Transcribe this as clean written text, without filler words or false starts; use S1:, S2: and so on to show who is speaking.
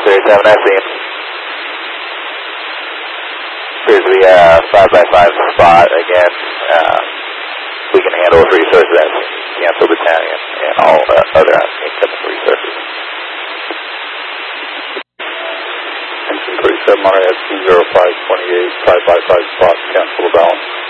S1: 37, I see him. Here's the 5x5 spot again. We can handle with resources. Cancel battalion and all other incoming resources.
S2: Engine 37 on at 20528, 5x5 spot, cancel the balance.